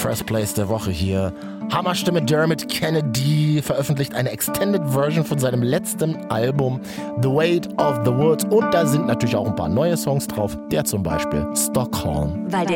First Place der Woche hier. Hammerstimme Dermot Kennedy veröffentlicht eine Extended Version von seinem letzten Album The Weight of the Woods und da sind natürlich auch ein paar neue Songs drauf, der zum Beispiel Stockholm. Weil